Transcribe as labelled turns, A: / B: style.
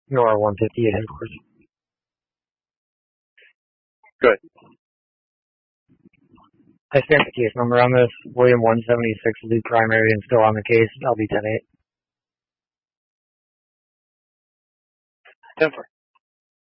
A: NOR 158 headquarters.
B: Good.
A: I stamped the case number on this. William 176 lead primary and still on the case. LB 10-8.
B: 10-4.